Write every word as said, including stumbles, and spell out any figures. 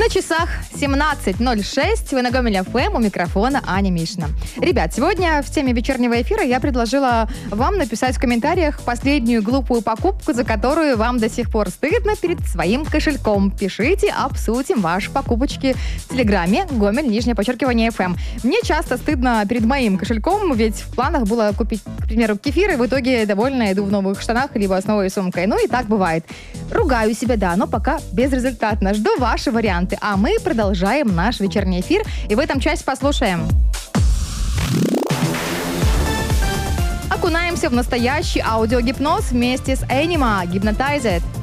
На часах семнадцать ноль шесть. Вы на Гомель эф эм, у микрофона Аня Мишина. Ребят, сегодня в теме вечернего эфира я предложила вам написать в комментариях последнюю глупую покупку, за которую вам до сих пор стыдно перед своим кошельком. Пишите, обсудим ваши покупочки в Телеграме Гомель, нижнее подчеркивание эф эм. Мне часто стыдно перед моим кошельком, ведь в планах было купить, к примеру, кефир, и в итоге довольно иду в новых штанах, либо с новой сумкой. Ну и так бывает. Ругаю себя, да, но пока безрезультатно. Жду ваши варианты. А мы продолжаем наш вечерний эфир, и в этом часть послушаем. Окунаемся в настоящий аудиогипноз вместе с Энема. Hypnotized.